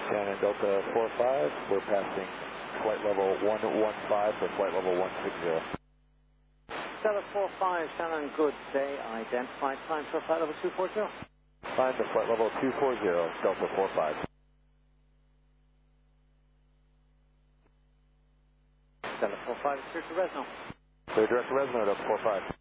Shannon Delta 45, we're passing flight level 115 for flight level 160. Delta 45, Shannon, good day. Identified time for flight level 240. Climb to flight level 240, Delta 45. Delta 45 is clear to Resno. Clear direct to Resno, Delta 45.